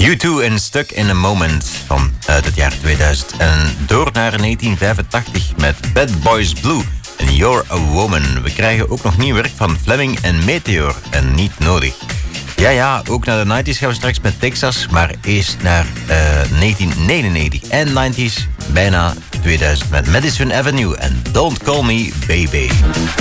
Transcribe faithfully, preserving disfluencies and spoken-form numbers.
U twee en Stuck in a Moment van uit het jaar tweeduizend. En door naar negentien vijfentachtig met Bad Boys Blue en You're a Woman. We krijgen ook nog nieuw werk van Fleming en Meteor en Niet Nodig. Ja, ja, ook naar de nineties gaan we straks met Texas, maar eerst naar uh, negentien negenennegentig en nineties, bijna tweeduizend met Madison Avenue en Don't Call Me Baby.